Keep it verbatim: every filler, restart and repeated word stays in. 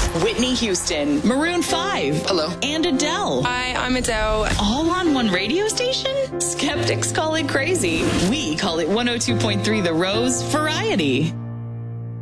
Whitney Houston, Maroon five. Hello. And Adele. Hi, I'm Adele. All on one radio station? Skeptics call it crazy. We call it one oh two point three The Rose Variety.